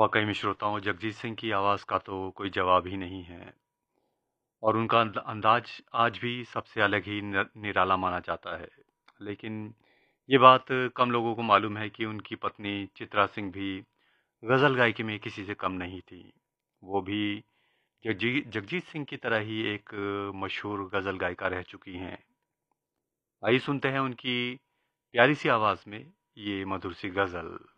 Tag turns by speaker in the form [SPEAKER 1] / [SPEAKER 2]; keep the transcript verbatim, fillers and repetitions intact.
[SPEAKER 1] वाकई में श्रोताओं, जगजीत सिंह की आवाज़ का तो कोई जवाब ही नहीं है और उनका अंद अंदाज़ आज भी सबसे अलग ही न निराला माना जाता है। लेकिन ये बात कम लोगों को मालूम है कि उनकी पत्नी चित्रा सिंह भी गज़ल गायकी में किसी से कम नहीं थी। वो भी जगजी जगजीत सिंह की तरह ही एक मशहूर गज़ल गायिका रह चुकी हैं। आइए सुनते हैं उनकी प्यारी सी आवाज़ में ये मधुर सी गज़ल।